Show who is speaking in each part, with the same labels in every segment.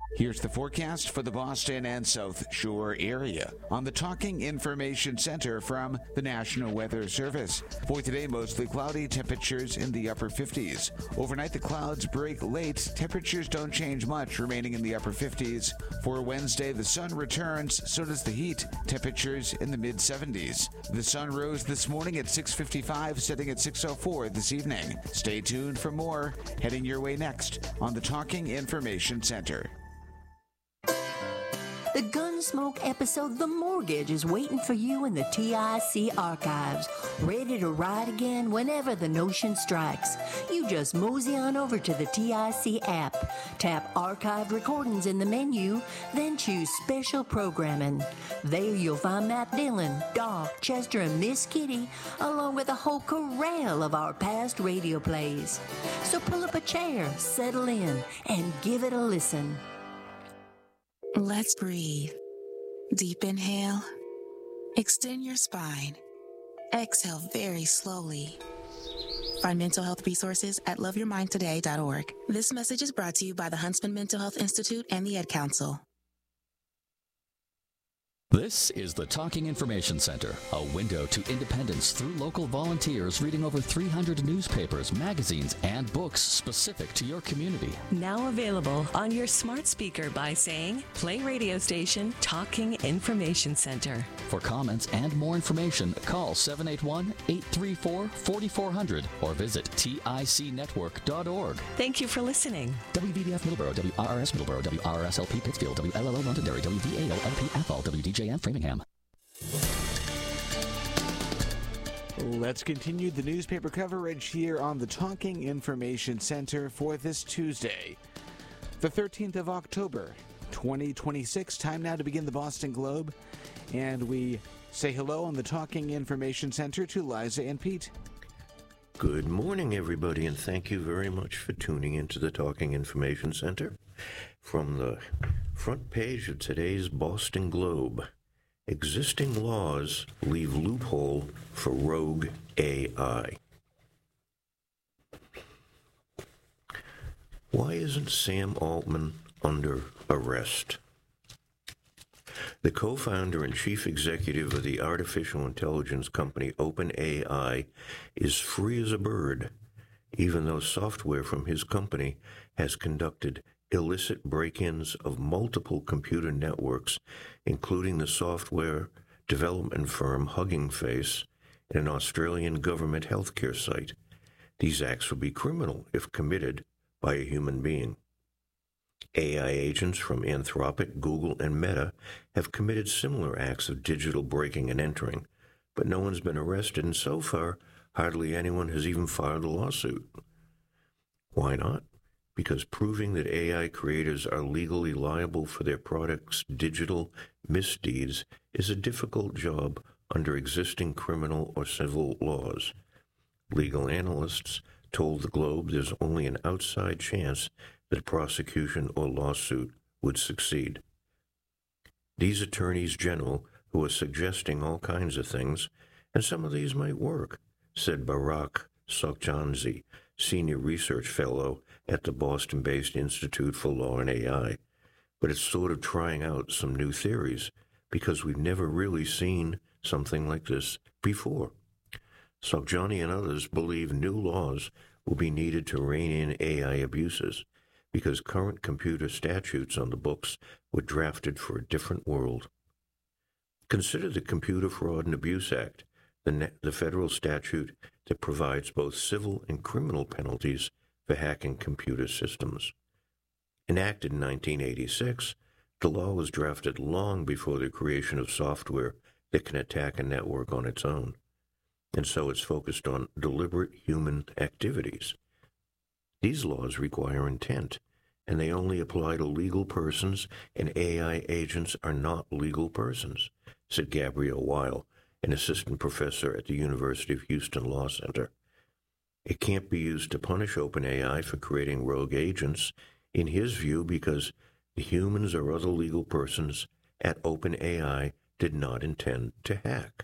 Speaker 1: Here's the forecast for the Boston and South Shore area on the Talking Information Center from the National Weather Service. For today, mostly cloudy, temperatures in the upper 50s. Overnight, the clouds break late. Temperatures don't change much, remaining in the upper 50s. For Wednesday, the sun returns, so does the heat. Temperatures in the mid-70s. The sun rose this morning at 6:55, setting at 6:04 this evening. Stay tuned for more, heading your way next on the Talking Information Center.
Speaker 2: The Gunsmoke episode The Mortgage is waiting for you in the TIC archives, ready to ride again whenever the notion strikes. You just mosey on over to the TIC app, tap Archived Recordings in the menu, then choose Special Programming. There you'll find Matt Dillon, Doc, Chester, and Miss Kitty, along with a whole corral of our past radio plays. So pull up a chair, settle in, and give it a listen.
Speaker 3: Let's breathe. Deep inhale. Extend your spine. Exhale very slowly. Find mental health resources at loveyourmindtoday.org. This message is brought to you by the Huntsman Mental Health Institute and the Ed Council.
Speaker 4: This is the Talking Information Center, a window to independence through local volunteers reading over 300 newspapers, magazines, and books specific to your community.
Speaker 5: Now available on your smart speaker by saying, play radio station Talking Information Center.
Speaker 4: For comments and more information, call 781-834-4400 or visit ticnetwork.org.
Speaker 5: Thank you for listening.
Speaker 4: WVDF Middleborough, WRRS Middleborough, WRSLP Pittsfield, WLLO Londonderry, WVAO-LP Athol, WDJN Framingham.
Speaker 1: Let's continue the newspaper coverage here on the Talking Information Center for this Tuesday, the 13th of October, 2026. Time now to begin the Boston Globe. And we say hello on the Talking Information Center to Liza and Pete.
Speaker 6: Good morning, everybody, and thank you very much for tuning into the Talking Information Center. From the front page of today's Boston Globe, existing laws leave loophole for rogue AI. Why isn't Sam Altman under arrest? The co-founder and chief executive of the artificial intelligence company OpenAI is free as a bird, even though software from his company has conducted illicit break-ins of multiple computer networks, including the software development firm Hugging Face and an Australian government healthcare site. These acts would be criminal if committed by a human being. AI agents from Anthropic, Google, and Meta have committed similar acts of digital breaking and entering, but no one's been arrested, and so far, hardly anyone has even filed a lawsuit. Why not? Because proving that AI creators are legally liable for their products' digital misdeeds is a difficult job under existing criminal or civil laws. Legal analysts told the Globe there's only an outside chance that prosecution or lawsuit would succeed. These attorneys general, who are suggesting all kinds of things, and some of these might work, said Barak Sokjanzi, senior research fellow at the Boston-based Institute for Law and AI. But it's sort of trying out some new theories, because we've never really seen something like this before. Sokjani and others believe new laws will be needed to rein in AI abuses, because current computer statutes on the books were drafted for a different world. Consider the Computer Fraud and Abuse Act, the federal statute that provides both civil and criminal penalties for hacking computer systems. Enacted in 1986, the law was drafted long before the creation of software that can attack a network on its own, and so it's focused on deliberate human activities. These laws require intent, and they only apply to legal persons, and AI agents are not legal persons, said Gabrielle Weil, an assistant professor at the University of Houston Law Center. It can't be used to punish OpenAI for creating rogue agents, in his view, because the humans or other legal persons at OpenAI did not intend to hack.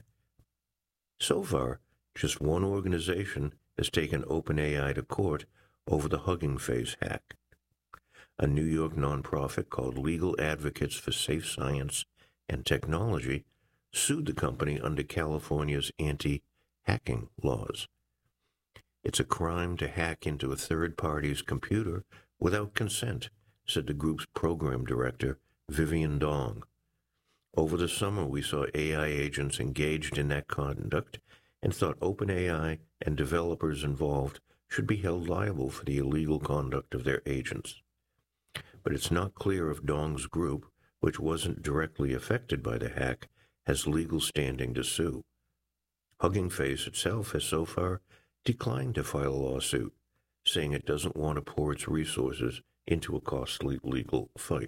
Speaker 6: So far, just one organization has taken OpenAI to court over the Hugging Face hack. a New York nonprofit called Legal Advocates for Safe Science and Technology, sued the company under California's anti-hacking laws. It's a crime to hack into a third party's computer without consent, said the group's program director, Vivian Dong. Over the summer, we saw AI agents engaged in that conduct and thought OpenAI and developers involved should be held liable for the illegal conduct of their agents. But it's not clear if Dong's group, which wasn't directly affected by the hack, has legal standing to sue. Hugging Face itself has so far declined to file a lawsuit, saying it doesn't want to pour its resources into a costly legal fight.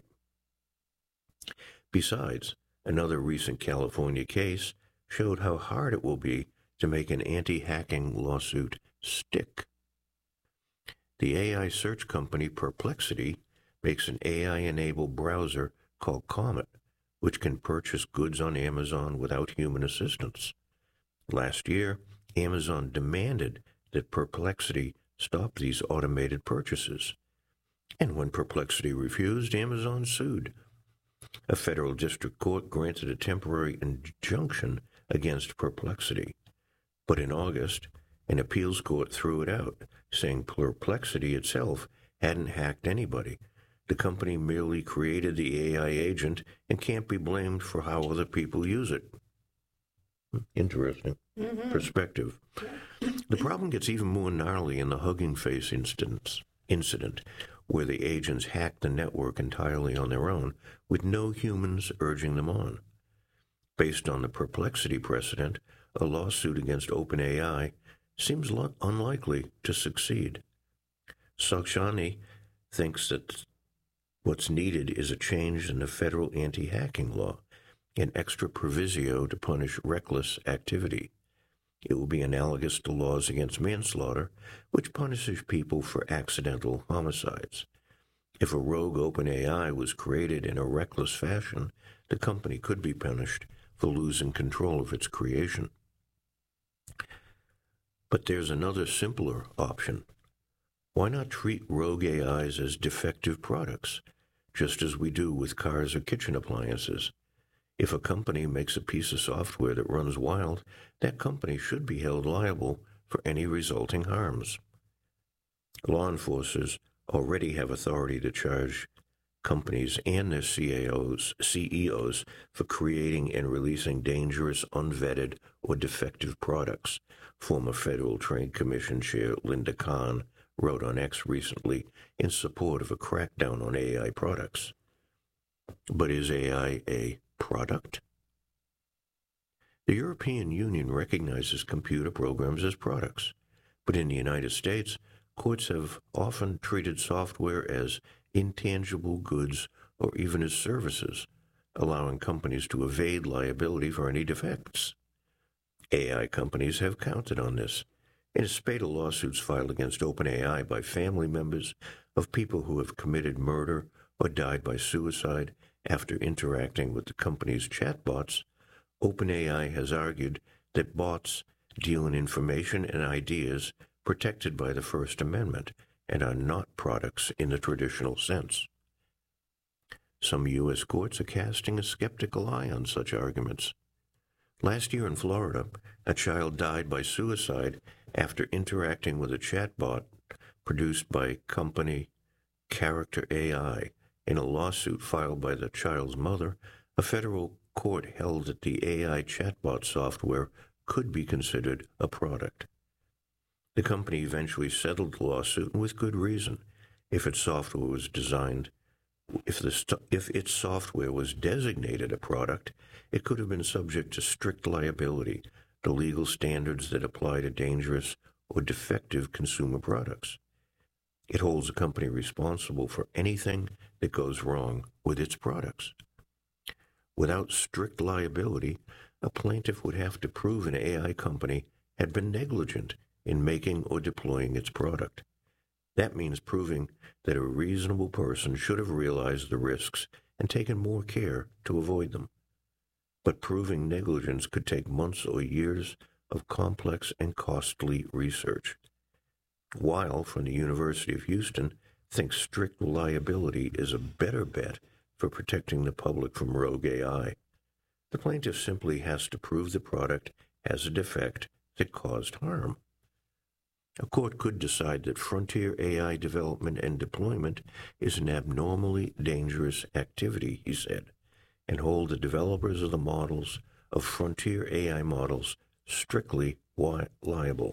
Speaker 6: Besides, another recent California case showed how hard it will be to make an anti-hacking lawsuit stick. The AI search company Perplexity makes an AI-enabled browser called Comet, which can purchase goods on Amazon without human assistance. Last year, Amazon demanded that Perplexity stop these automated purchases. And when Perplexity refused, Amazon sued. A federal district court granted a temporary injunction against Perplexity. But in August, an appeals court threw it out, saying Perplexity itself hadn't hacked anybody. The company merely created the AI agent and can't be blamed for how other people use it. Interesting perspective. The problem gets even more gnarly in the Hugging Face incident, where the agents hacked the network entirely on their own, with no humans urging them on. Based on the Perplexity precedent, a lawsuit against OpenAI seems unlikely to succeed. Sakshani thinks that what's needed is a change in the federal anti-hacking law, an extra proviso to punish reckless activity. It will be analogous to laws against manslaughter, which punishes people for accidental homicides. If a rogue OpenAI was created in a reckless fashion, the company could be punished for losing control of its creation. But there's another simpler option. Why not treat rogue AIs as defective products, just as we do with cars or kitchen appliances? If a company makes a piece of software that runs wild, that company should be held liable for any resulting harms. Law enforcers already have authority to charge companies and their CEOs for creating and releasing dangerous, unvetted, or defective products, former Federal Trade Commission Chair Linda Kahn wrote on X recently in support of a crackdown on AI products. But is AI a product? The European Union recognizes computer programs as products, but in the United States, courts have often treated software as intangible goods or even as services, allowing companies to evade liability for any defects. AI companies have counted on this, in a spate of lawsuits filed against OpenAI by family members of people who have committed murder or died by suicide after interacting with the company's chatbots. OpenAI has argued that bots deal in information and ideas protected by the First Amendment and are not products in the traditional sense. Some U.S. courts are casting a skeptical eye on such arguments. Last year in Florida, a child died by suicide after interacting with a chatbot produced by company Character AI. In a lawsuit filed by the child's mother, a federal court held that the AI chatbot software could be considered a product. The company eventually settled the lawsuit, and with good reason. If its software was designated a product, it could have been subject to strict liability, the legal standards that apply to dangerous or defective consumer products. It holds a company responsible for anything that goes wrong with its products. Without strict liability, a plaintiff would have to prove an AI company had been negligent in making or deploying its product. That means proving that a reasonable person should have realized the risks and taken more care to avoid them. But proving negligence could take months or years of complex and costly research. Weil from the University of Houston thinks strict liability is a better bet for protecting the public from rogue AI. The plaintiff simply has to prove the product has a defect that caused harm. A court could decide that frontier AI development and deployment is an abnormally dangerous activity, he said, and hold the developers of the models of frontier AI models strictly liable.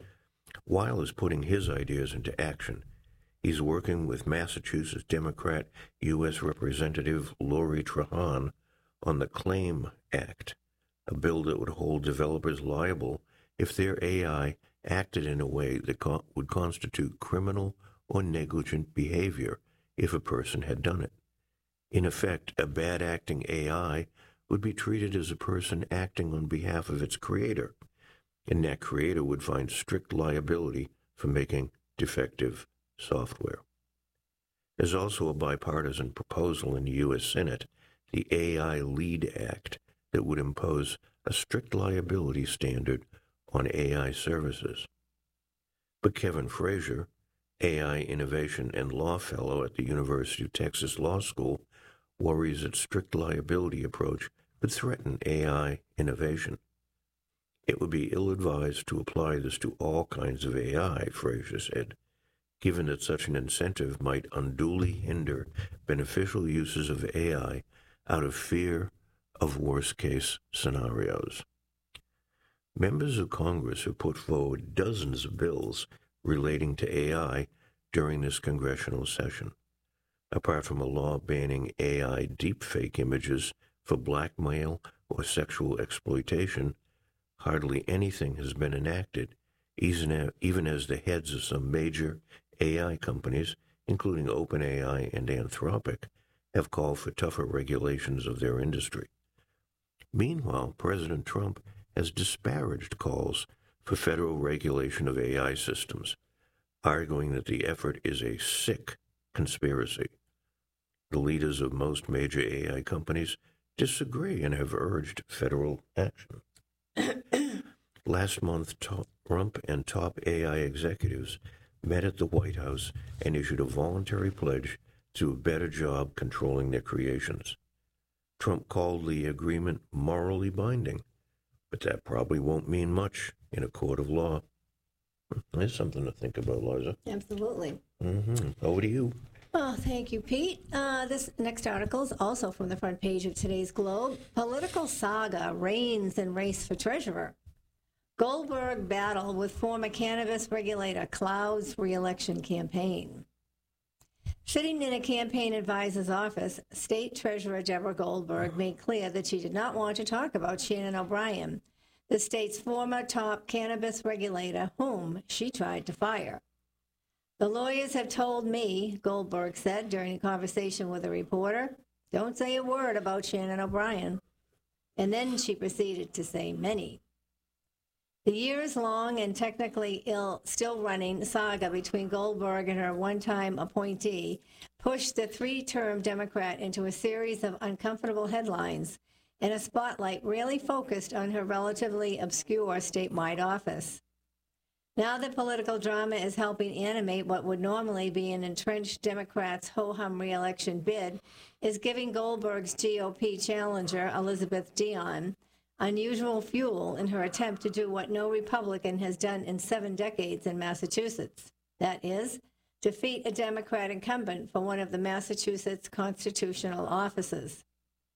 Speaker 6: Weil is putting his ideas into action. He's working with Massachusetts Democrat U.S. Representative Lori Trahan on the CLAIM Act, a bill that would hold developers liable if their AI acted in a way that would constitute criminal or negligent behavior if a person had done it. In effect, a bad-acting AI would be treated as a person acting on behalf of its creator, and that creator would find strict liability for making defective software. There's also a bipartisan proposal in the U.S. Senate, the AI Lead Act, that would impose a strict liability standard on AI services. But Kevin Frazier, AI Innovation and Law Fellow at the University of Texas Law School, worries that strict liability approach could threaten AI innovation. It would be ill-advised to apply this to all kinds of AI, Frazier said, given that such an incentive might unduly hinder beneficial uses of AI out of fear of worst-case scenarios. Members of Congress have put forward dozens of bills relating to AI during this congressional session. Apart from a law banning AI deepfake images for blackmail or sexual exploitation, hardly anything has been enacted, even as the heads of some major AI companies, including OpenAI and Anthropic, have called for tougher regulations of their industry. Meanwhile, President Trump has disparaged calls for federal regulation of AI systems, arguing that the effort is a sick conspiracy. The leaders of most major AI companies disagree and have urged federal action. Last month, Trump and top AI executives met at the White House and issued a voluntary pledge to do a better job controlling their creations. Trump called the agreement morally binding, but that probably won't mean much in a court of law. There's something to think about, Liza.
Speaker 7: Absolutely.
Speaker 6: Over to you.
Speaker 7: Oh, thank you, Pete. This next article is also from the front page of today's Globe. Political saga reigns in race for treasurer. Goldberg battle with former cannabis regulator clouds re-election campaign. Sitting in a campaign advisor's office, State Treasurer Deborah Goldberg made clear that she did not want to talk about Shannon O'Brien, the state's former top cannabis regulator, whom she tried to fire. The lawyers have told me, Goldberg said during a conversation with a reporter, don't say a word about Shannon O'Brien. And then she proceeded to say many. The years-long and technically still-running saga between Goldberg and her one-time appointee pushed the three-term Democrat into a series of uncomfortable headlines and a spotlight really focused on her relatively obscure statewide office. Now the political drama is helping animate what would normally be an entrenched Democrats' ho-hum re-election bid is giving Goldberg's GOP challenger, Elizabeth Dion, unusual fuel in her attempt to do what no Republican has done in 7 decades in Massachusetts. That is, defeat a Democrat incumbent for one of the Massachusetts constitutional offices.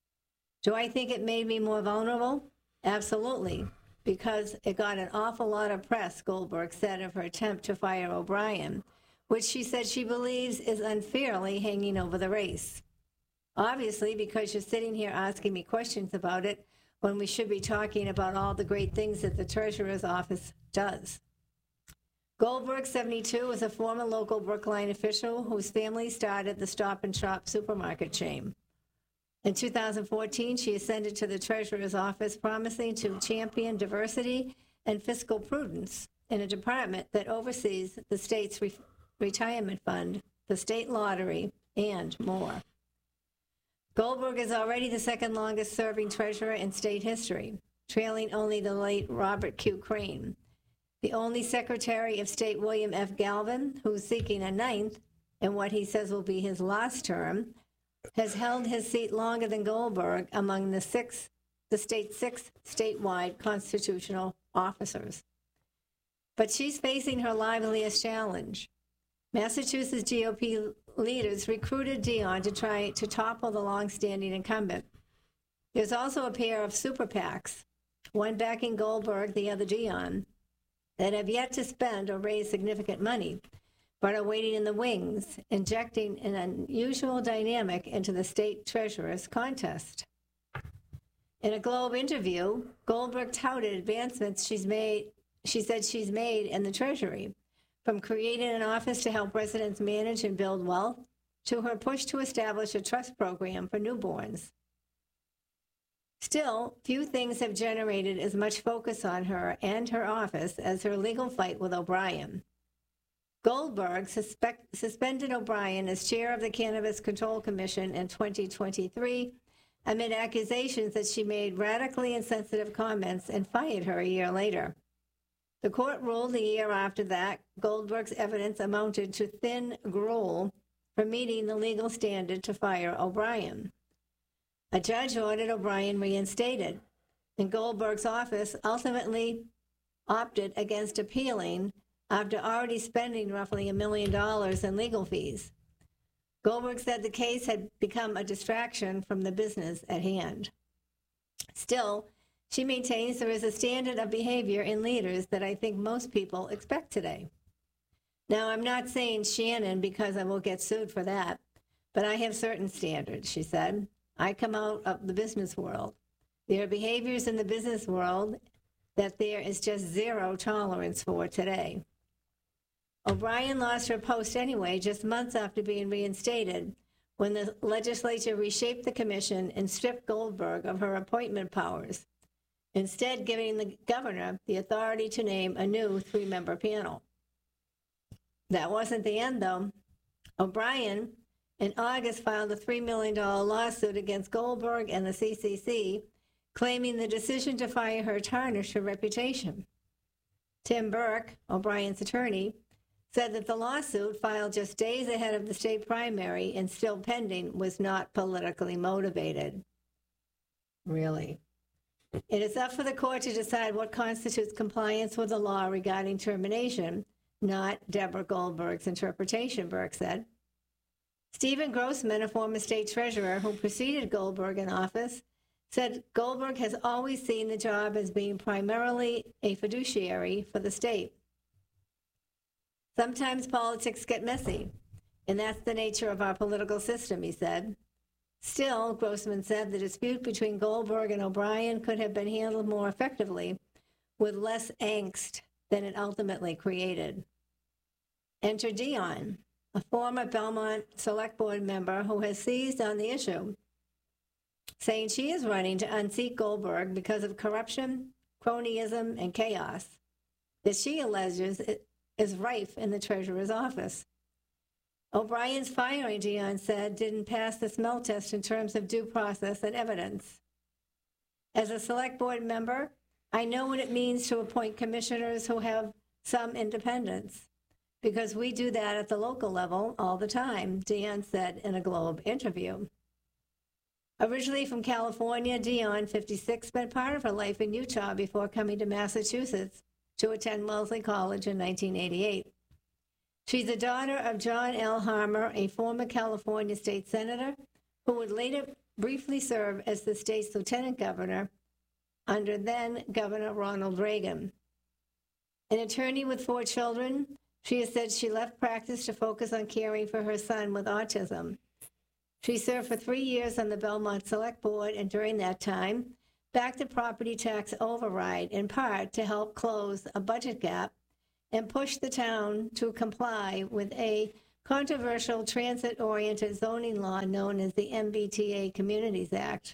Speaker 7: Do I think it made me more vulnerable? Absolutely, because it got an awful lot of press, Goldberg said, of her attempt to fire O'Brien, which she said she believes is unfairly hanging over the race. Obviously, because you're sitting here asking me questions about it when we should be talking about all the great things that the Treasurer's office does. Goldberg, 72, is a former local Brookline official whose family started the Stop and Shop supermarket chain. In 2014, she ascended to the Treasurer's office, promising to champion diversity and fiscal prudence in a department that oversees the state's retirement fund, the state lottery, and more. Goldberg is already the second longest serving treasurer in state history, trailing only the late Robert Q. Crane. The only Secretary of State, William F. Galvin, who is seeking a 9th, in what he says will be his last term, has held his seat longer than Goldberg among the state's 6 statewide constitutional officers. But she's facing her liveliest challenge. Massachusetts GOP leaders recruited Dion to try to topple the longstanding incumbent. There's also a pair of super PACs, one backing Goldberg, the other Dion, that have yet to spend or raise significant money, but are waiting in the wings, injecting an unusual dynamic into the state treasurer's contest. In a Globe interview, Goldberg touted advancements she said she's made in the Treasury, from creating an office to help residents manage and build wealth to her push to establish a trust program for newborns. Still, few things have generated as much focus on her and her office as her legal fight with O'Brien. Goldberg suspended O'Brien as chair of the Cannabis Control Commission in 2023 amid accusations that she made radically insensitive comments and fired her a year later. The court ruled the year after that Goldberg's evidence amounted to thin gruel for meeting the legal standard to fire O'Brien. A judge ordered O'Brien reinstated, and Goldberg's office ultimately opted against appealing after already spending roughly $1 million in legal fees. Goldberg said the case had become a distraction from the business at hand. Still, she maintains there is a standard of behavior in leaders that I think most people expect today. Now, I'm not saying Shannon because I will get sued for that, but I have certain standards, she said. I come out of the business world. There are behaviors in the business world that there is just zero tolerance for today. O'Brien lost her post anyway, just months after being reinstated, when the legislature reshaped the commission and stripped Goldberg of her appointment powers, instead giving the governor the authority to name a new 3-member panel. That wasn't the end, though. O'Brien, in August, filed a $3 million lawsuit against Goldberg and the CCC, claiming the decision to fire her tarnished her reputation. Tim Burke, O'Brien's attorney, said that the lawsuit, filed just days ahead of the state primary and still pending, was not politically motivated. Really? It is up for the court to decide what constitutes compliance with the law regarding termination, not Deborah Goldberg's interpretation, Burke said. Stephen Grossman, a former state treasurer who preceded Goldberg in office, said Goldberg has always seen the job as being primarily a fiduciary for the state. Sometimes politics get messy, and that's the nature of our political system, he said. Still, Grossman said the dispute between Goldberg and O'Brien could have been handled more effectively with less angst than it ultimately created. Enter Dion, a former Belmont Select Board member who has seized on the issue, saying she is running to unseat Goldberg because of corruption, cronyism, and chaos that she alleges is rife in the treasurer's office. O'Brien's firing, Dion said, didn't pass the smell test in terms of due process and evidence. As a Select Board member, I know what it means to appoint commissioners who have some independence, because we do that at the local level all the time, Dion said in a Globe interview. Originally from California, Dion, 56, spent part of her life in Utah before coming to Massachusetts to attend Wellesley College in 1988. She's the daughter of John L. Harmer, a former California state senator who would later briefly serve as the state's lieutenant governor under then Governor Ronald Reagan. An attorney with 4 children, she has said she left practice to focus on caring for her son with autism. She served for 3 years on the Belmont Select Board, and during that time, backed the property tax override in part to help close a budget gap and push the town to comply with a controversial transit-oriented zoning law known as the MBTA Communities Act.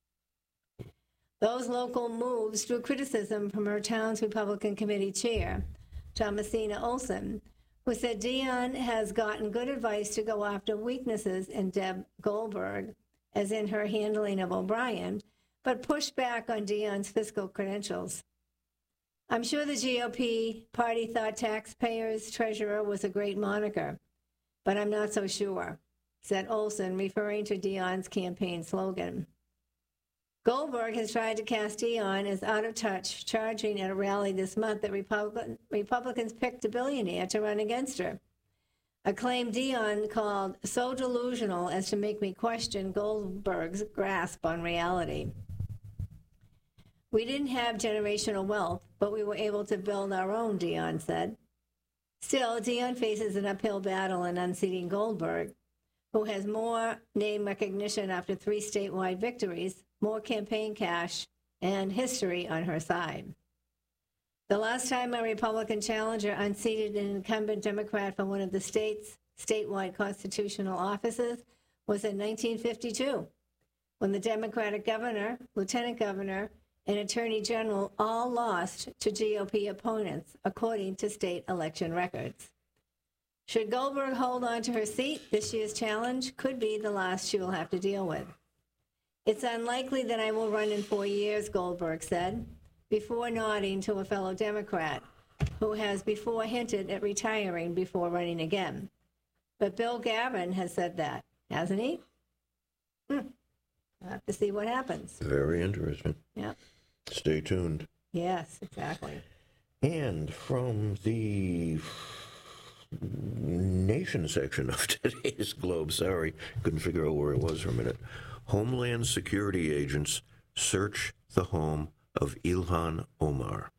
Speaker 7: Those local moves drew criticism from her town's Republican Committee chair, Thomasina Olson, who said Dion has gotten good advice to go after weaknesses in Deb Goldberg, as in her handling of O'Brien, but pushed back on Dion's fiscal credentials. I'm sure the GOP party thought taxpayers' treasurer was a great moniker, but I'm not so sure, said Olson, referring to Dion's campaign slogan. Goldberg has tried to cast Dion as out of touch, charging at a rally this month that Republicans picked a billionaire to run against her. A claim Dion called so delusional as to make me question Goldberg's grasp on reality. We didn't have generational wealth, but we were able to build our own, Dion said. Still, Dion faces an uphill battle in unseating Goldberg, who has more name recognition after 3 statewide victories, more campaign cash, and history on her side. The last time a Republican challenger unseated an incumbent Democrat from one of the state's statewide constitutional offices was in 1952, when the Democratic governor, lieutenant governor, and attorney general all lost to GOP opponents, according to state election records. Should Goldberg hold on to her seat, this year's challenge could be the last she will have to deal with. It's unlikely that I will run in 4 years, Goldberg said, before nodding to a fellow Democrat who has before hinted at retiring before running again. But Bill Gavin has said that, hasn't he? We'll have to see what happens.
Speaker 6: Very interesting.
Speaker 7: Yep.
Speaker 6: Stay tuned.
Speaker 7: Yes, exactly.
Speaker 6: And from the Nation section of today's Globe, sorry, couldn't figure out where it was for a minute. Homeland Security agents search the home of Ilhan Omar.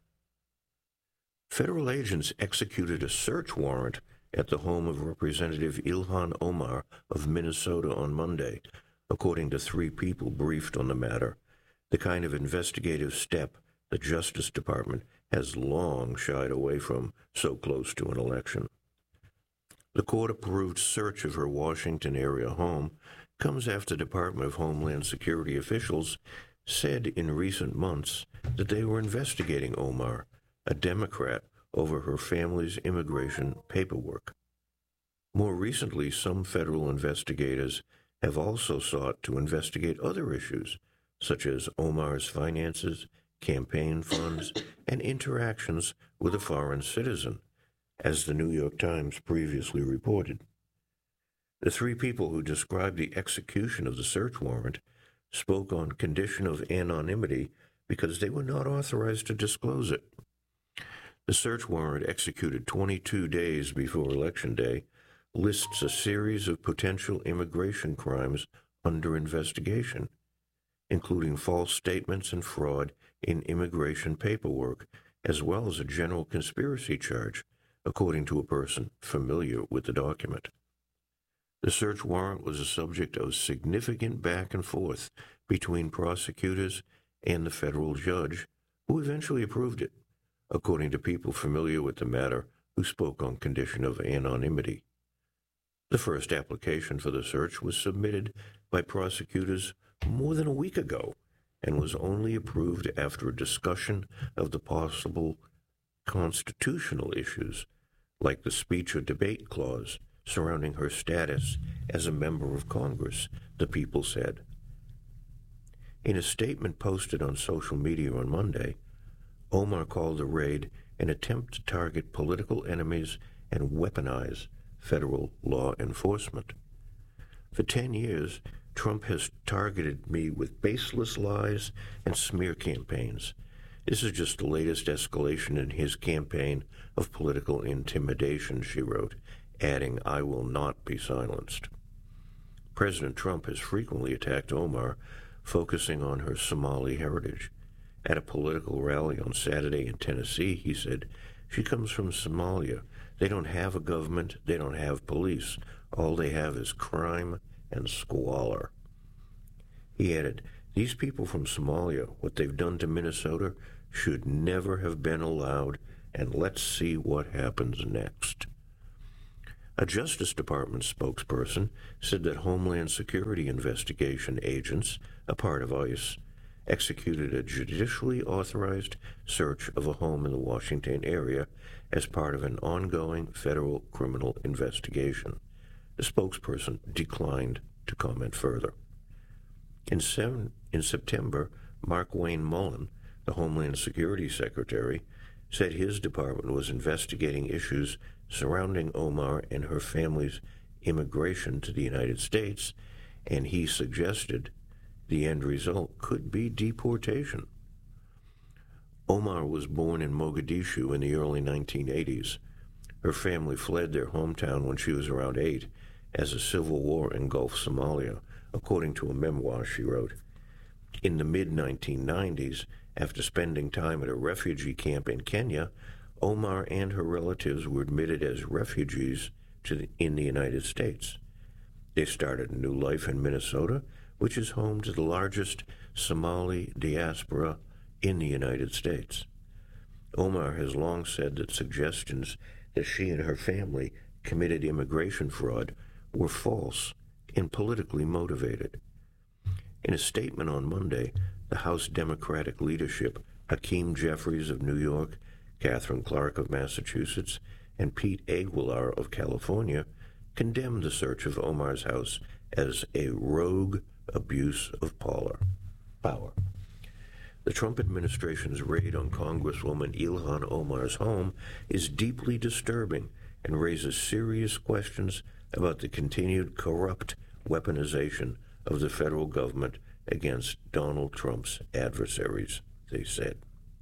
Speaker 6: Federal agents executed a search warrant at the home of Representative Ilhan Omar of Minnesota on Monday, according to 3 people briefed on the matter, the kind of investigative step the Justice Department has long shied away from so close to an election. The court-approved search of her Washington area home comes after Department of Homeland Security officials said in recent months that they were investigating Omar, a Democrat, over her family's immigration paperwork. More recently, some federal investigators have also sought to investigate other issues, such as Omar's finances, campaign funds, and interactions with a foreign citizen, as the New York Times previously reported. The 3 people who described the execution of the search warrant spoke on condition of anonymity because they were not authorized to disclose it. The search warrant, executed 22 days before Election Day, lists a series of potential immigration crimes under investigation, including false statements and fraud in immigration paperwork, as well as a general conspiracy charge, according to a person familiar with the document. The search warrant was the subject of significant back and forth between prosecutors and the federal judge, who eventually approved it, according to people familiar with the matter who spoke on condition of anonymity. The first application for the search was submitted by prosecutors more than a week ago and was only approved after a discussion of the possible constitutional issues, like the speech or debate clause surrounding her status as a member of Congress, the people said. In a statement posted on social media on Monday, Omar called the raid an attempt to target political enemies and weaponize federal law enforcement. For 10 years, Trump has targeted me with baseless lies and smear campaigns. This is just the latest escalation in his campaign of political intimidation, she wrote, adding, "I will not be silenced." President Trump has frequently attacked Omar, focusing on her Somali heritage. At a political rally on Saturday in Tennessee, he said, "She comes from Somalia. They don't have a government. They don't have police. All they have is crime and squalor." He added, "These people from Somalia, what they've done to Minnesota, should never have been allowed, and let's see what happens next." A Justice Department spokesperson said that Homeland Security investigation agents, a part of ICE, executed a judicially authorized search of a home in the Washington area as part of an ongoing federal criminal investigation. The spokesperson declined to comment further. In September, Mark Wayne Mullen, the Homeland Security Secretary, said his department was investigating issues surrounding Omar and her family's immigration to the United States, and he suggested the end result could be deportation. Omar was born in Mogadishu in the early 1980s. Her family fled their hometown when she was around 8 as a civil war engulfed Somalia, according to a memoir she wrote. In the mid-1990s, after spending time at a refugee camp in Kenya, Omar and her relatives were admitted as refugees in the United States. They started a new life in Minnesota, which is home to the largest Somali diaspora in the United States. Omar has long said that suggestions that she and her family committed immigration fraud were false and politically motivated. In a statement on Monday, the House Democratic leadership, Hakeem Jeffries of New York, Catherine Clark of Massachusetts, and Pete Aguilar of California, condemned the search of Omar's house as a rogue abuse of power. The Trump administration's raid on Congresswoman Ilhan Omar's home is deeply disturbing and raises serious questions about the continued corrupt weaponization of the federal government against Donald Trump's adversaries, they said.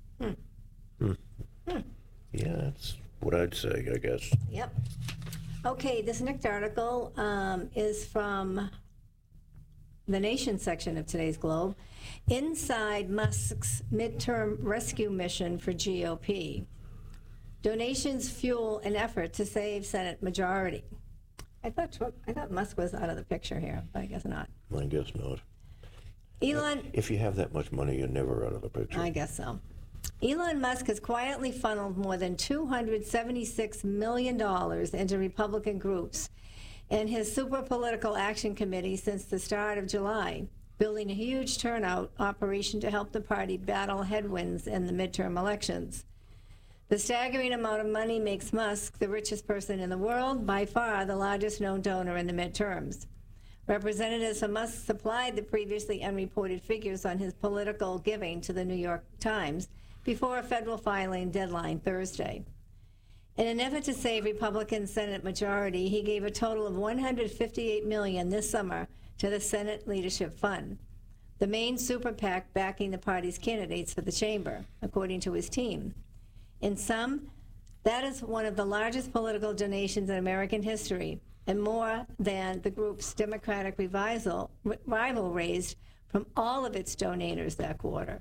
Speaker 6: Yeah, that's what I'd say, I guess.
Speaker 7: Yep. Okay, this next article is from the Nation section of today's Globe. Inside Musk's midterm rescue mission for GOP. Donations fuel an effort to save Senate majority. I thought Musk was out of the picture here, but I guess not.
Speaker 6: I guess not.
Speaker 7: Elon.
Speaker 6: If you have that much money, you're never out of the picture.
Speaker 7: I guess so. Elon Musk has quietly funneled more than $276 million into Republican groups and his Super Political Action Committee since the start of July, building a huge turnout operation to help the party battle headwinds in the midterm elections. The staggering amount of money makes Musk the richest person in the world, by far the largest known donor in the midterms. Representatives from Musk supplied the previously unreported figures on his political giving to the New York Times before a federal filing deadline Thursday. In an effort to save Republican Senate majority, he gave a total of $158 million this summer to the Senate Leadership Fund, the main super PAC backing the party's candidates for the chamber, according to his team. In sum, that is one of the largest political donations in American history, and more than the group's Democratic rival raised from all of its donors that quarter.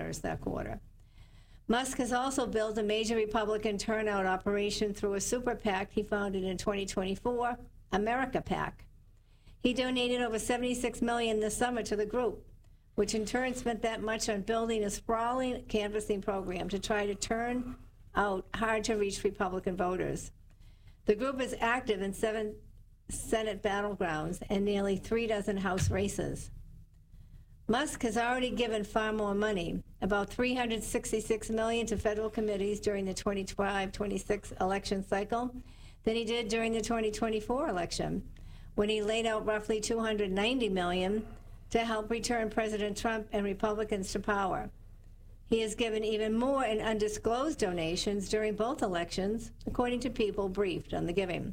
Speaker 7: Musk has also built a major Republican turnout operation through a super PAC he founded in 2024, America PAC. He donated over $76 million this summer to the group, which in turn spent that much on building a sprawling canvassing program to try to turn out hard-to-reach Republican voters. The group is active in 7 Senate battlegrounds and nearly 36 House races. Musk has already given far more money, about $366 million to federal committees during the 2025-26 election cycle, than he did during the 2024 election, when he laid out roughly $290 million to help return President Trump and Republicans to power. He has given even more in undisclosed donations during both elections, according to people briefed on the giving.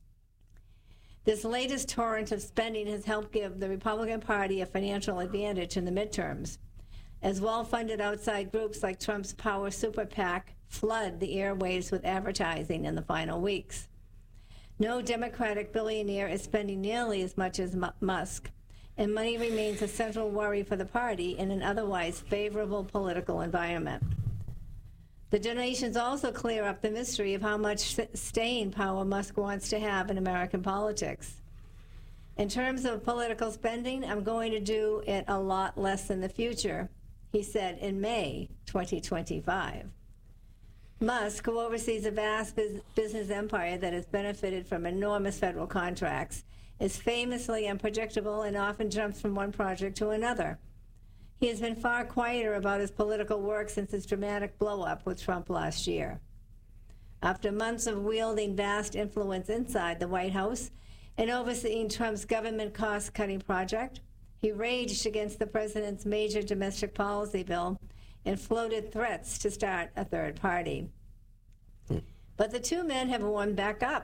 Speaker 7: This latest torrent of spending has helped give the Republican Party a financial advantage in the midterms, as well-funded outside groups like Trump's Power Super PAC flood the airwaves with advertising in the final weeks. No Democratic billionaire is spending nearly as much as Musk, and money remains a central worry for the party in an otherwise favorable political environment. The donations also clear up the mystery of how much staying power Musk wants to have in American politics. In terms of political spending, I'm going to do it a lot less in the future, he said in May 2025. Musk, who oversees a vast business empire that has benefited from enormous federal contracts, is famously unpredictable and often jumps from one project to another. He has been far quieter about his political work since his dramatic blow-up with Trump last year. After months of wielding vast influence inside the White House and overseeing Trump's government cost-cutting project, he raged against the president's major domestic policy bill and floated threats to start a third party. But the two men have warmed back up.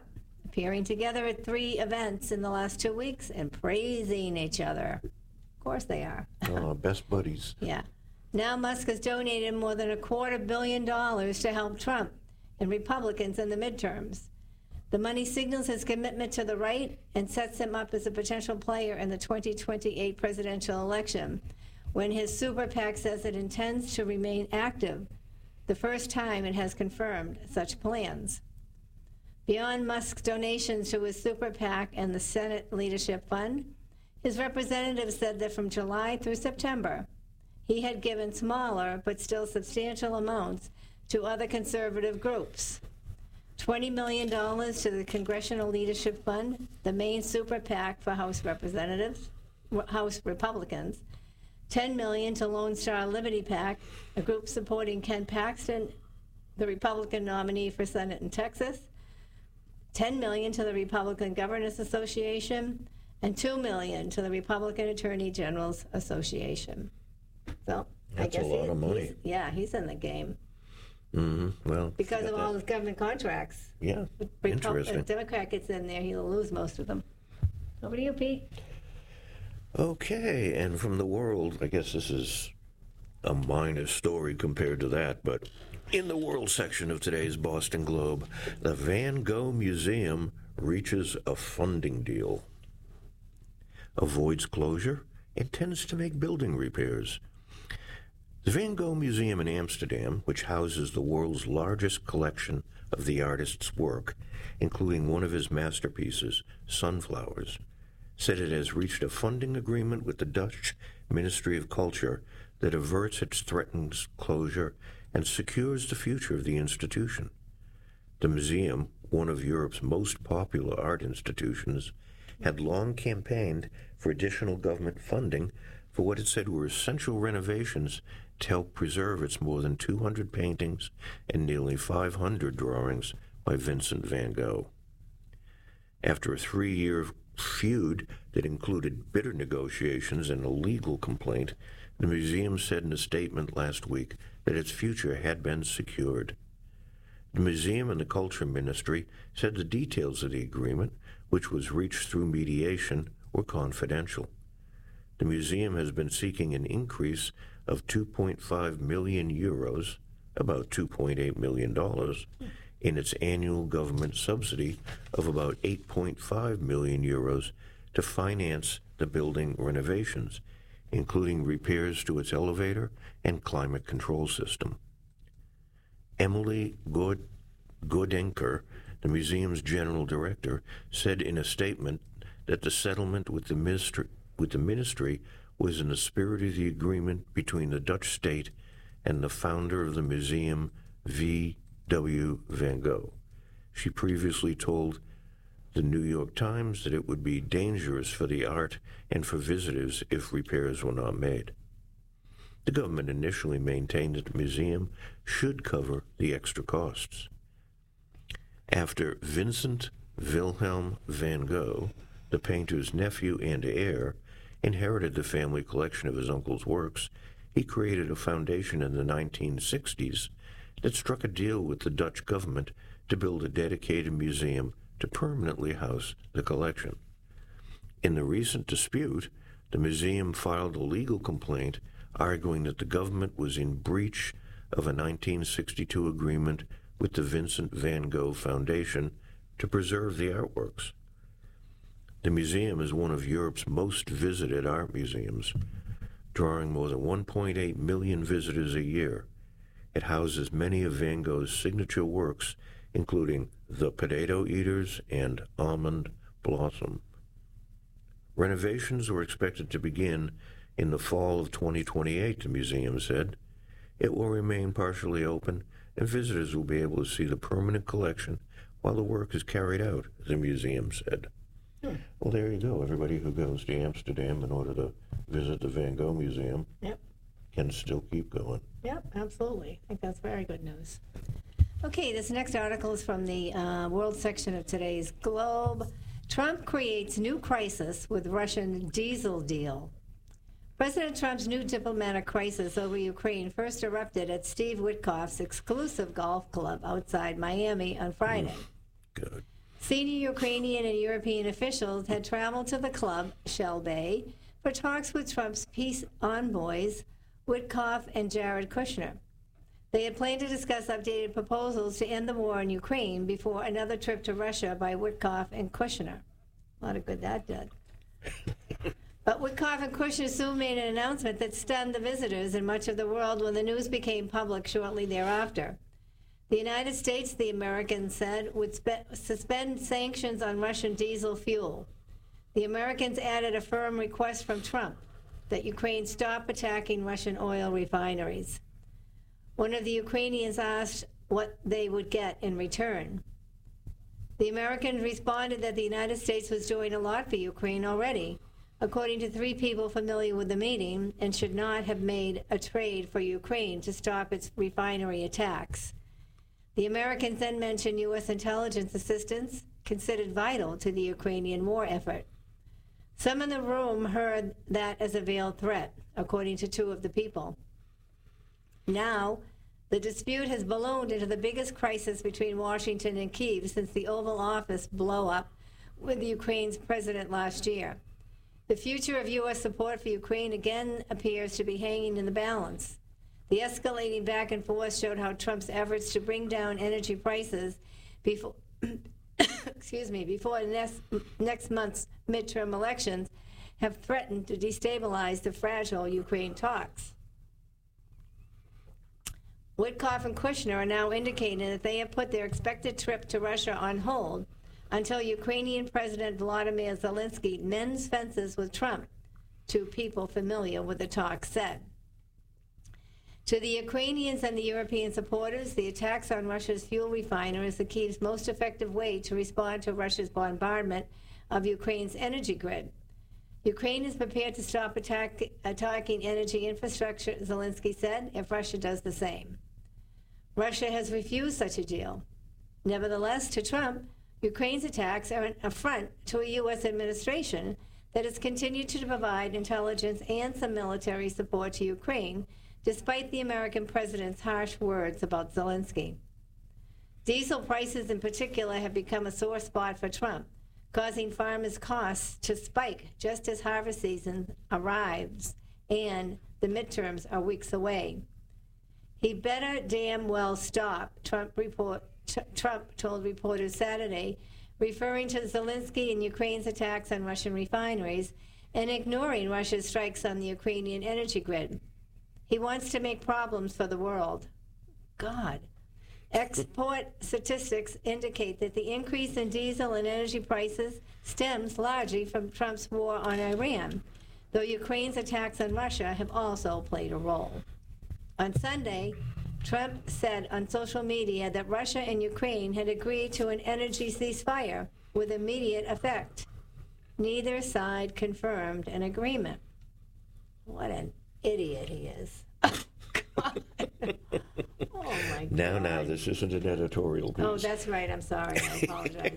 Speaker 7: appearing together at 3 events in the last 2 weeks and praising each other. Of course they are.
Speaker 6: Oh, best buddies.
Speaker 7: Yeah. Now Musk has donated more than $250 million to help Trump and Republicans in the midterms. The money signals his commitment to the right and sets him up as a potential player in the 2028 presidential election, when his super PAC says it intends to remain active, the first time it has confirmed such plans. Beyond Musk's donations to his super PAC and the Senate Leadership Fund, his representatives said that from July through September, he had given smaller but still substantial amounts to other conservative groups. $20 million to the Congressional Leadership Fund, the main super PAC for House Republicans, $10 million to Lone Star Liberty PAC, a group supporting Ken Paxton, the Republican nominee for Senate in Texas, $10 million to the Republican Governors Association, and $2 million to the Republican Attorney General's Association. So
Speaker 6: That's
Speaker 7: I guess
Speaker 6: a lot of money.
Speaker 7: He's in the game.
Speaker 6: Mm-hmm. Well,
Speaker 7: Because of all his government contracts.
Speaker 6: Yeah, interesting.
Speaker 7: If a Democrat gets in there, he'll lose most of them. Over to you, Pete.
Speaker 6: Okay, and from the world, I guess this is a minor story compared to that, but in the world section of today's Boston Globe, the Van Gogh Museum reaches a funding deal. Avoids closure, intends to make building repairs. The Van Gogh Museum in Amsterdam, which houses the world's largest collection of the artist's work, including one of his masterpieces, Sunflowers, said it has reached a funding agreement with the Dutch Ministry of Culture that averts its threatened closure and secures the future of the institution. The museum, one of Europe's most popular art institutions, had long campaigned for additional government funding for what it said were essential renovations to help preserve its more than 200 paintings and nearly 500 drawings by Vincent van Gogh. After a 3-year feud that included bitter negotiations and a legal complaint, the museum said in a statement last week that its future had been secured. The museum and the Culture Ministry said the details of the agreement, which was reached through mediation, were confidential. The museum has been seeking an increase of 2.5 million euros, about $2.8 million, in its annual government subsidy of about 8.5 million euros to finance the building renovations, including repairs to its elevator and climate control system. Emily Gordenker, the museum's general director, said in a statement that the settlement with the ministry was in the spirit of the agreement between the Dutch state and the founder of the museum, V.W. van Gogh. She previously told the New York Times that it would be dangerous for the art and for visitors if repairs were not made. The government initially maintained that the museum should cover the extra costs. After Vincent Wilhelm van Gogh, the painter's nephew and heir, inherited the family collection of his uncle's works, he created a foundation in the 1960s that struck a deal with the Dutch government to build a dedicated museum to permanently house the collection. In the recent dispute, the museum filed a legal complaint arguing that the government was in breach of a 1962 agreement with the Vincent van Gogh Foundation to preserve the artworks. The museum is one of Europe's most visited art museums, drawing more than 1.8 million visitors a year. It houses many of Van Gogh's signature works, including The Potato Eaters and Almond Blossom. Renovations were expected to begin in the fall of 2028, the museum said. It will remain partially open, and visitors will be able to see the permanent collection while the work is carried out, the museum said. Well, there you go. Everybody who goes to Amsterdam in order to visit the Van Gogh Museum can still keep going.
Speaker 7: Yep, absolutely. I think that's very good news. Okay, this next article is from the world section of today's Globe. Trump creates new crisis with Russian diesel deal. President Trump's new diplomatic crisis over Ukraine first erupted at Steve Witkoff's exclusive golf club outside Miami on Friday.
Speaker 6: Good.
Speaker 7: Senior Ukrainian and European officials had traveled to the club, Shell Bay, for talks with Trump's peace envoys, Witkoff and Jared Kushner. They had planned to discuss updated proposals to end the war in Ukraine before another trip to Russia by Witkoff and Kushner. A lot of good that did. But Witkoff and Kushner soon made an announcement that stunned the visitors in much of the world when the news became public shortly thereafter. The United States, the Americans said, would suspend sanctions on Russian diesel fuel. The Americans added a firm request from Trump that Ukraine stop attacking Russian oil refineries. One of the Ukrainians asked what they would get in return. The Americans responded that the United States was doing a lot for Ukraine already, according to 3 people familiar with the meeting, and should not have made a trade for Ukraine to stop its refinery attacks. The Americans then mentioned U.S. intelligence assistance considered vital to the Ukrainian war effort. Some in the room heard that as a veiled threat, according to 2 of the people. Now, the dispute has ballooned into the biggest crisis between Washington and Kyiv since the Oval Office blow-up with Ukraine's president last year. The future of U.S. support for Ukraine again appears to be hanging in the balance. The escalating back and forth showed how Trump's efforts to bring down energy prices before, before next month's midterm elections have threatened to destabilize the fragile Ukraine talks. Witkoff and Kushner are now indicating that they have put their expected trip to Russia on hold until Ukrainian President Volodymyr Zelensky mends fences with Trump, 2 people familiar with the talks said. To the Ukrainians and the European supporters, the attacks on Russia's fuel refiner is the Kyiv's most effective way to respond to Russia's bombardment of Ukraine's energy grid. Ukraine is prepared to stop attacking energy infrastructure, Zelensky said, if Russia does the same. Russia has refused such a deal. Nevertheless, to Trump, Ukraine's attacks are an affront to a U.S. administration that has continued to provide intelligence and some military support to Ukraine, despite the American president's harsh words about Zelensky. Diesel prices in particular have become a sore spot for Trump, causing farmers' costs to spike just as harvest season arrives and the midterms are weeks away. He better damn well stop, Trump told reporters Saturday, referring to Zelensky and Ukraine's attacks on Russian refineries and ignoring Russia's strikes on the Ukrainian energy grid. He wants to make problems for the world. God. Export statistics indicate that the increase in diesel and energy prices stems largely from Trump's war on Iran, though Ukraine's attacks on Russia have also played a role. On Sunday, Trump said on social media that Russia and Ukraine had agreed to an energy ceasefire with immediate effect. Neither side confirmed an agreement. What an idiot he is. God. Oh, my God.
Speaker 6: Now, this isn't an editorial piece.
Speaker 7: Oh, that's right. I'm sorry. I apologize.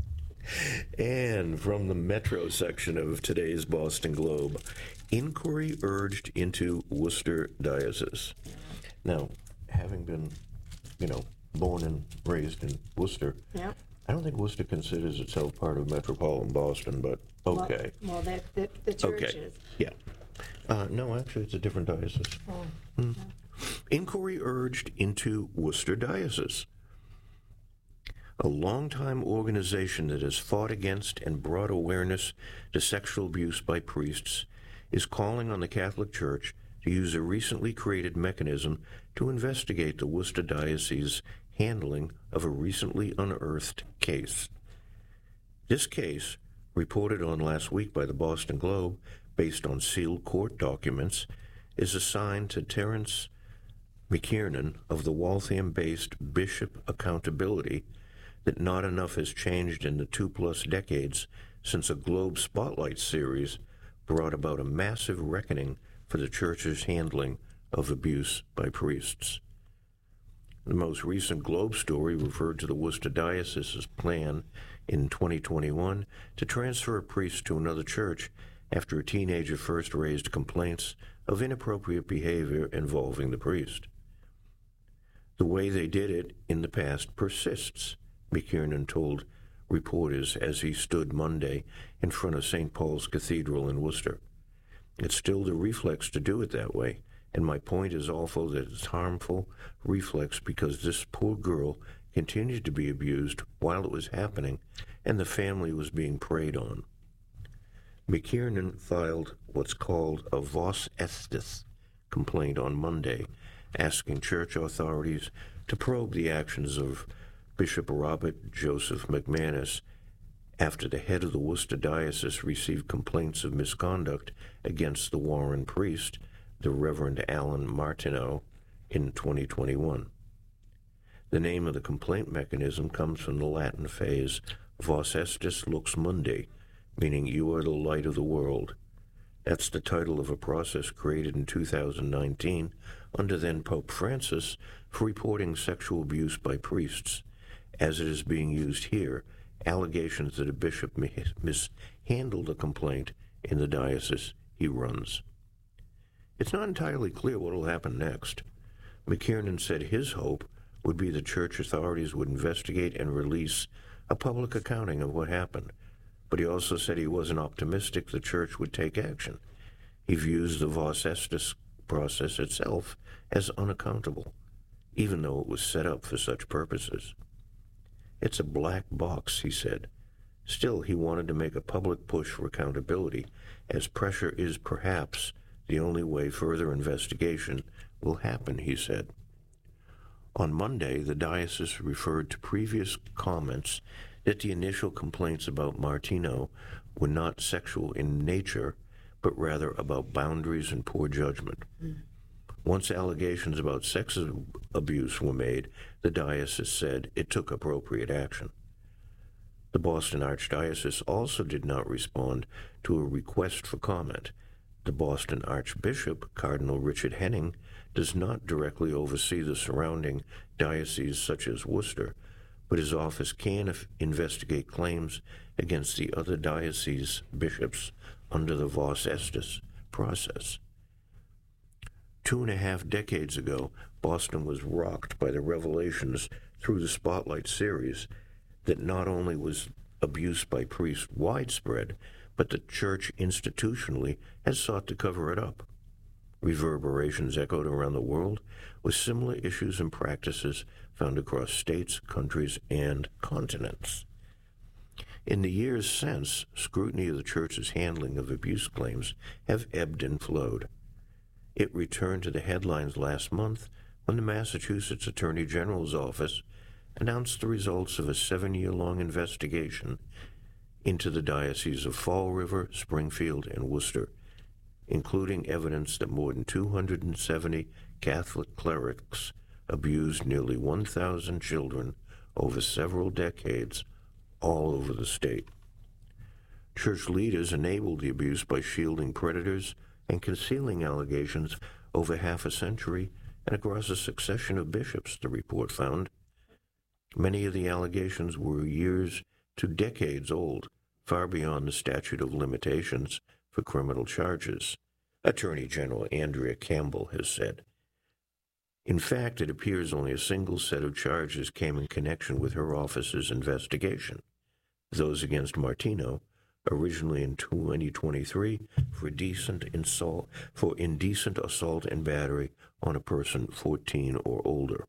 Speaker 6: And from the Metro section of today's Boston Globe, inquiry urged into Worcester Diocese. Now, having been, born and raised in Worcester,
Speaker 7: Yep.
Speaker 6: I don't think Worcester considers itself part of metropolitan Boston, but okay.
Speaker 7: Well, the church is.
Speaker 6: Yeah. No, actually, it's a different diocese.
Speaker 7: Oh.
Speaker 6: Inquiry urged into Worcester Diocese, a longtime organization that has fought against and brought awareness to sexual abuse by priests, is calling on the Catholic Church to use a recently created mechanism to investigate the Worcester Diocese's handling of a recently unearthed case. This case, reported on last week by the Boston Globe, based on sealed court documents, is assigned to Terence McKiernan of the Waltham-based Bishop Accountability that not enough has changed in the 2+ decades since a Globe Spotlight series brought about a massive reckoning for the Church's handling of abuse by priests. The most recent Globe story referred to the Worcester Diocese's plan in 2021 to transfer a priest to another church after a teenager first raised complaints of inappropriate behavior involving the priest. The way they did it in the past persists, McKiernan told reporters as he stood Monday in front of St. Paul's Cathedral in Worcester. It's still the reflex to do it that way, and my point is also that it's harmful reflex because this poor girl continued to be abused while it was happening, and the family was being preyed on. McKiernan filed what's called a vos estis complaint on Monday, asking church authorities to probe the actions of Bishop Robert Joseph McManus after the head of the Worcester Diocese received complaints of misconduct against the Warren priest, the Reverend Alan Martineau, in 2021. The name of the complaint mechanism comes from the Latin phrase Vos estis lux mundi, meaning you are the light of the world. That's the title of a process created in 2019 under then Pope Francis for reporting sexual abuse by priests. As it is being used here, allegations that a bishop mishandled a complaint in the diocese he runs. It's not entirely clear what will happen next. McKiernan said his hope would be the church authorities would investigate and release a public accounting of what happened, but he also said he wasn't optimistic the church would take action. He views the Vos Estis process itself as unaccountable, even though it was set up for such purposes. It's a black box, he said. Still, he wanted to make a public push for accountability, as pressure is perhaps the only way further investigation will happen, he said. On Monday, the diocese referred to previous comments that the initial complaints about Martineau were not sexual in nature, but rather about boundaries and poor judgment. Once allegations about sex abuse were made, the diocese said it took appropriate action. The Boston Archdiocese also did not respond to a request for comment. The Boston Archbishop, Cardinal Richard Henning, does not directly oversee the surrounding dioceses such as Worcester, but his office can investigate claims against the other diocese bishops under the Vos Estis process. 2.5 decades ago, Boston was rocked by the revelations through the Spotlight series that not only was abuse by priests widespread, but the church institutionally has sought to cover it up. Reverberations echoed around the world with similar issues and practices found across states, countries, and continents. In the years since, scrutiny of the church's handling of abuse claims have ebbed and flowed. It returned to the headlines last month when the Massachusetts Attorney General's office announced the results of a 7-year-long investigation into the dioceses of Fall River, Springfield, and Worcester, including evidence that more than 270 Catholic clerics abused nearly 1,000 children over several decades all over the state. Church leaders enabled the abuse by shielding predators and concealing allegations over half a century and across a succession of bishops, the report found. Many of the allegations were years to decades old, far beyond the statute of limitations for criminal charges, Attorney General Andrea Campbell has said. In fact, it appears only a single set of charges came in connection with her office's investigation, those against Martineau, originally in 2023 for indecent assault and battery on a person 14 or older.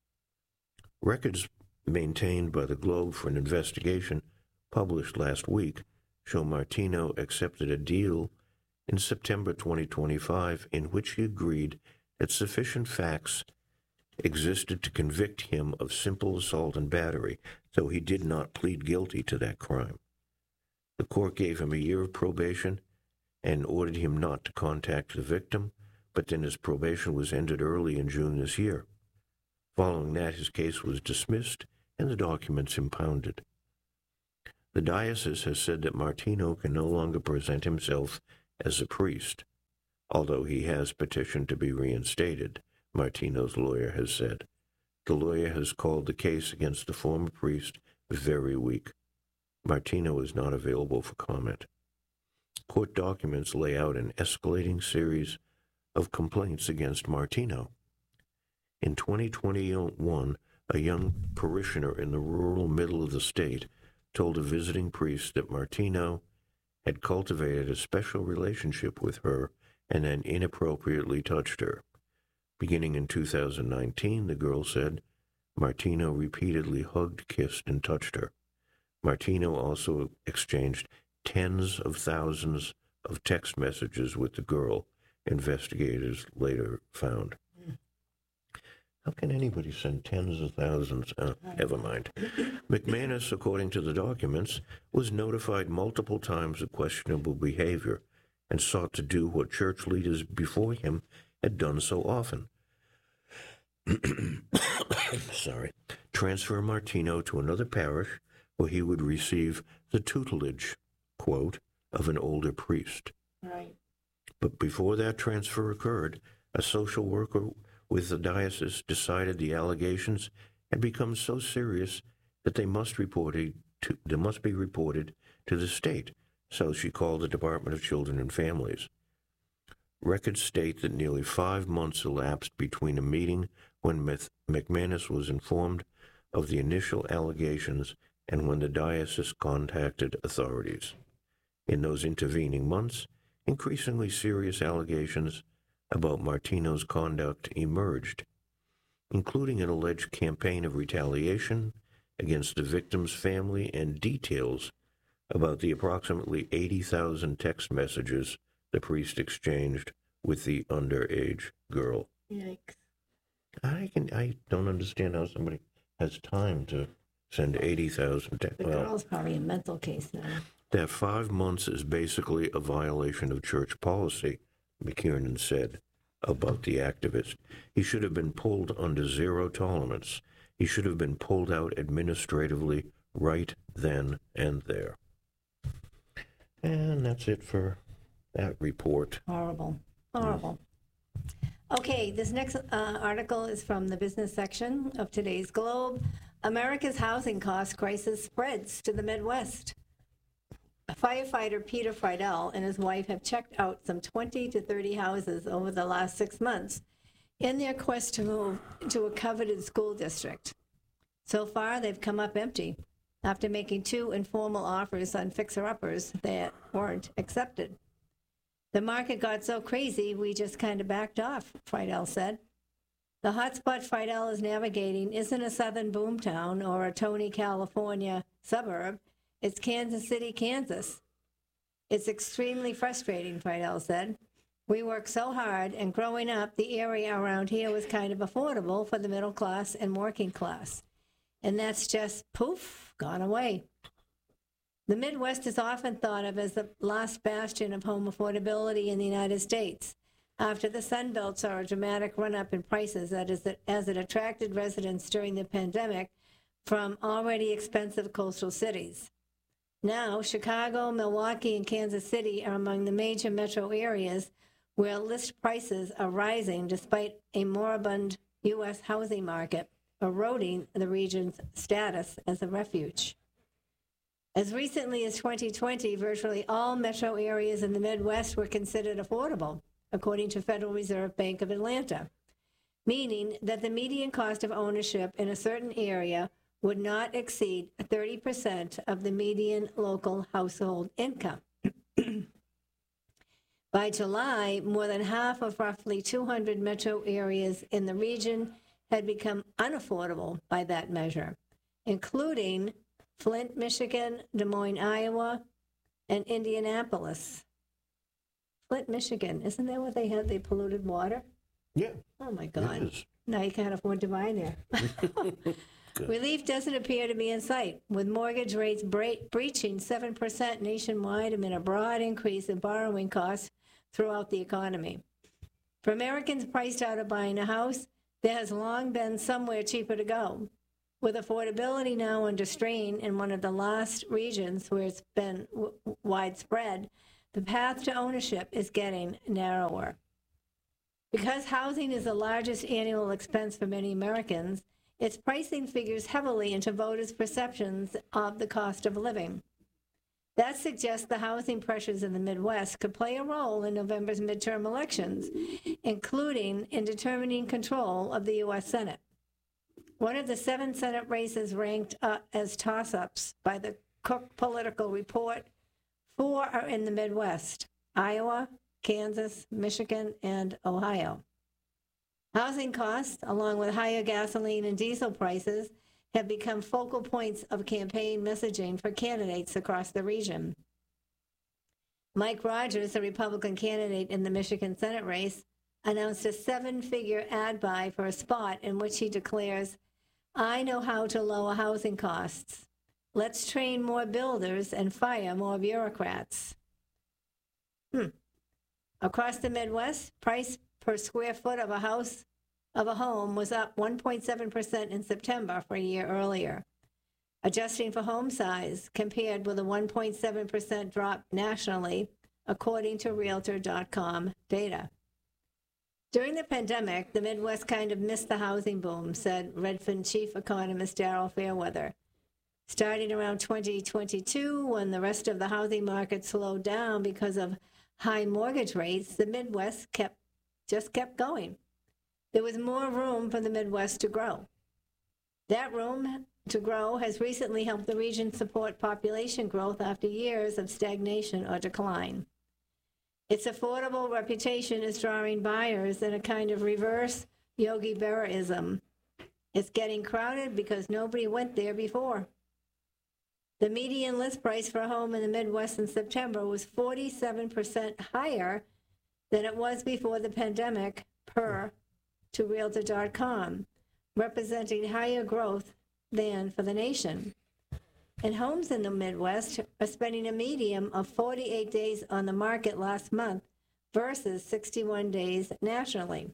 Speaker 6: Records maintained by the Globe for an investigation published last week show Martineau accepted a deal in September 2025 in which he agreed that sufficient facts existed to convict him of simple assault and battery, though he did not plead guilty to that crime. The court gave him a year of probation and ordered him not to contact the victim, but then his probation was ended early in June this year. Following that, his case was dismissed and the documents impounded. The diocese has said that Martineau can no longer present himself as a priest, although he has petitioned to be reinstated, Martineau's lawyer has said. The lawyer has called the case against the former priest very weak. Martineau is not available for comment. Court documents lay out an escalating series of complaints against Martineau. In 2021, a young parishioner in the rural middle of the state told a visiting priest that Martino had cultivated a special relationship with her and then inappropriately touched her. Beginning in 2019, the girl said, Martino repeatedly hugged, kissed, and touched her. Martino also exchanged tens of thousands of text messages with the girl, investigators later found. How can anybody send tens of thousands? Never mind. McManus, according to the documents, was notified multiple times of questionable behavior and sought to do what church leaders before him had done so often. Transfer Martino to another parish where he would receive the tutelage, quote, of an older priest.
Speaker 7: Right.
Speaker 6: But before that transfer occurred, a social worker with the diocese decided the allegations had become so serious that they must be reported to the state. So she called the Department of Children and Families. Records state that nearly 5 months elapsed between a meeting when McManus was informed of the initial allegations and when the diocese contacted authorities. In those intervening months, increasingly serious allegations about Martino's conduct emerged, including an alleged campaign of retaliation against the victim's family and details about the approximately 80,000 text messages the priest exchanged with the underage girl.
Speaker 7: Yikes.
Speaker 6: I don't understand how somebody has time to send 80,000 texts.
Speaker 7: The girl's probably a mental case now.
Speaker 6: That 5 months is basically a violation of church policy, McKiernan said about the activist. He should have been pulled under zero tolerance. He should have been pulled out administratively right then and there. And that's it for that report.
Speaker 7: Horrible. Horrible. Okay, this next article is from the business section of today's Globe. America's housing cost crisis spreads to the Midwest. Firefighter Peter Friedel and his wife have checked out some 20 to 30 houses over the last 6 months in their quest to move to a coveted school district. So far, they've come up empty after making 2 informal offers on fixer-uppers that weren't accepted. The market got so crazy, we just kind of backed off, Friedel said. The hotspot Friedel is navigating isn't a southern boomtown or a Tony, California suburb. It's Kansas City, Kansas. It's extremely frustrating, Friedel said. We worked so hard, and growing up, the area around here was kind of affordable for the middle class and working class. And that's just, poof, gone away. The Midwest is often thought of as the last bastion of home affordability in the United States, after the Sun Belt saw a dramatic run-up in prices as it attracted residents during the pandemic from already expensive coastal cities. Now, Chicago, Milwaukee, and Kansas City are among the major metro areas where list prices are rising despite a moribund U.S. housing market, eroding the region's status as a refuge. As recently as 2020, virtually all metro areas in the Midwest were considered affordable, according to Federal Reserve Bank of Atlanta, meaning that the median cost of ownership in a certain area would not exceed 30% of the median local household income. By July, more than half of roughly 200 metro areas in the region had become unaffordable by that measure, including Flint, Michigan, Des Moines, Iowa, and Indianapolis. Flint, Michigan, isn't that what they had, the polluted water?
Speaker 6: Yeah.
Speaker 7: Oh, my God.
Speaker 6: It is.
Speaker 7: Now you can't afford to buy there. Relief doesn't appear to be in sight, with mortgage rates breaching 7% nationwide amid a broad increase in borrowing costs throughout the economy. For Americans priced out of buying a house, there has long been somewhere cheaper to go. With affordability now under strain in one of the last regions where it's been widespread, the path to ownership is getting narrower. Because housing is the largest annual expense for many Americans, its pricing figures heavily into voters' perceptions of the cost of living. That suggests the housing pressures in the Midwest could play a role in November's midterm elections, including in determining control of the U.S. Senate. One of the 7 Senate races ranked as toss-ups by the Cook Political Report. 4 are in the Midwest: Iowa, Kansas, Michigan, and Ohio. Housing costs, along with higher gasoline and diesel prices, have become focal points of campaign messaging for candidates across the region. Mike Rogers, the Republican candidate in the Michigan Senate race, announced a 7-figure ad buy for a spot in which he declares, "I know how to lower housing costs. Let's train more builders and fire more bureaucrats." Across the Midwest, price per square foot of a home was up 1.7% in September for a year earlier. Adjusting for home size, compared with a 1.7% drop nationally, according to Realtor.com data. During the pandemic, the Midwest kind of missed the housing boom, said Redfin chief economist Daryl Fairweather. Starting around 2022, when the rest of the housing market slowed down because of high mortgage rates, the Midwest just kept going. There was more room for the Midwest to grow. That room to grow has recently helped the region support population growth after years of stagnation or decline. Its affordable reputation is drawing buyers in a kind of reverse Yogi Berra-ism. It's getting crowded because nobody went there before. The median list price for a home in the Midwest in September was 47% higher than it was before the pandemic, per to Realtor.com, representing higher growth than for the nation. And homes in the Midwest are spending a median of 48 days on the market last month versus 61 days nationally.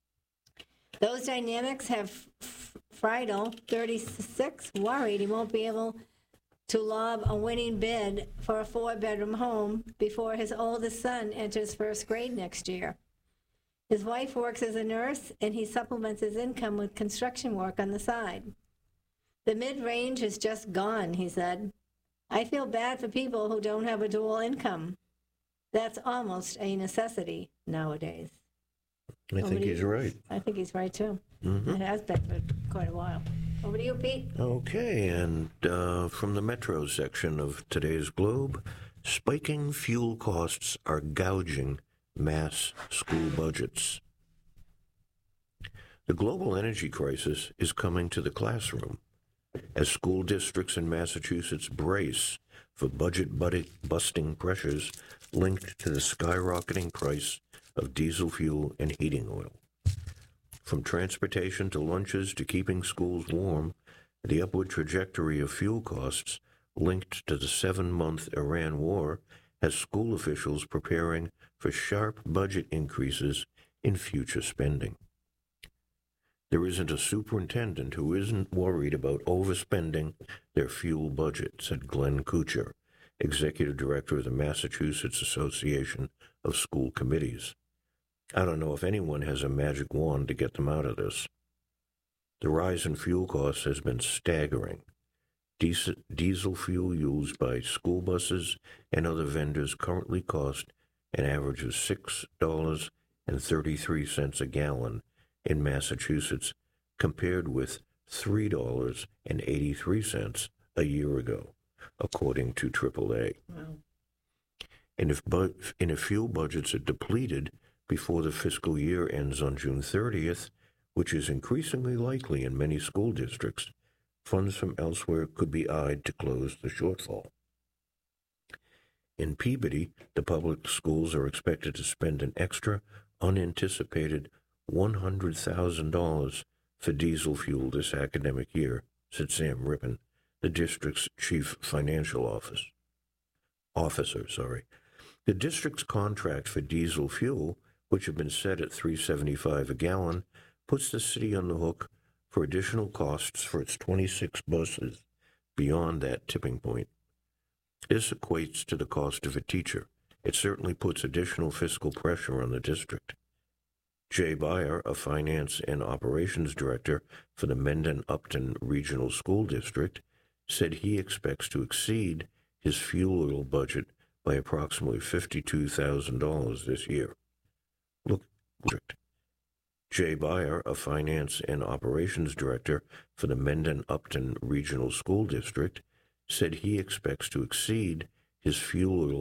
Speaker 7: Those dynamics have Friedel, 36, worried he won't be able to lob a winning bid for a 4-bedroom home before his oldest son enters first grade next year. His wife works as a nurse, and he supplements his income with construction work on the side. "The mid-range is just gone," he said. "I feel bad for people who don't have a dual income. That's almost a necessity nowadays."
Speaker 6: I think he's right.
Speaker 7: I think he's right, too. It has been for quite a while. Over to you, Pete.
Speaker 6: Okay, and from the Metro section of today's Globe, spiking fuel costs are gouging mass school budgets. The global energy crisis is coming to the classroom as school districts in Massachusetts brace for budget-busting pressures linked to the skyrocketing price of diesel fuel and heating oil. From transportation to lunches to keeping schools warm, the upward trajectory of fuel costs linked to the 7-month Iran war has school officials preparing for sharp budget increases in future spending. There isn't a superintendent who isn't worried about overspending their fuel budget, said Glenn Kuchar, executive director of the Massachusetts Association of School Committees. I don't know if anyone has a magic wand to get them out of this. The rise in fuel costs has been staggering. Diesel fuel used by school buses and other vendors currently cost an average of $6.33 a gallon in Massachusetts, compared with $3.83 a year ago, according to AAA.
Speaker 7: Wow.
Speaker 6: And if fuel budgets are depleted before the fiscal year ends on June 30th, which is increasingly likely in many school districts, funds from elsewhere could be eyed to close the shortfall. In Peabody, the public schools are expected to spend an extra, unanticipated $100,000 for diesel fuel this academic year, said Sam Rippon, the district's chief financial officer. The district's contract for diesel fuel, which had been set at $3.75 a gallon, puts the city on the hook for additional costs for its 26 buses beyond that tipping point. This equates to the cost of a teacher. It certainly puts additional fiscal pressure on the district. Jay Beyer, a finance and operations director for the Mendon-Upton Regional School District, said he expects to exceed his fuel oil budget by approximately $52,000 this year. Jay Beyer, a finance and operations director for the Mendon-Upton Regional School District, said he expects to exceed his fuel